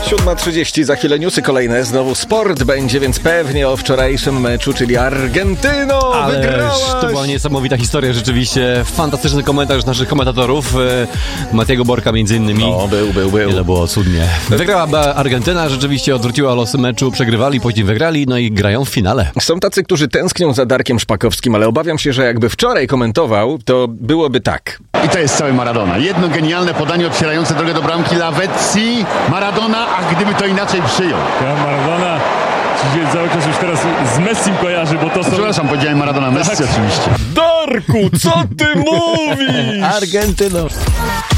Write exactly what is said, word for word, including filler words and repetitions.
siódma trzydzieści, za chwilę newsy kolejne, znowu sport będzie, więc pewnie o wczorajszym meczu, czyli Argentyno, Ależ wygrałaś! to była niesamowita historia, rzeczywiście. Fantastyczny komentarz naszych komentatorów, e, Matiego Borka między innymi. No, był, był, był. I to było cudnie. Wygrała Argentyna, rzeczywiście odwróciła losy meczu, przegrywali, później wygrali, no i grają w finale. Są tacy, którzy tęsknią za Darkiem Szpakowskim, ale obawiam się, że jakby wczoraj komentował, to byłoby tak. I to jest cały Maradona. Jedno genialne podanie otwierające drogę do bramki Lavezzi. Maradona, a gdyby to inaczej przyjął. Ja Maradona się cały czas już teraz z Messim kojarzy, bo to są... Przepraszam, powiedziałem Maradona, Messi Tak. oczywiście. Darku, co ty mówisz? Argentyno.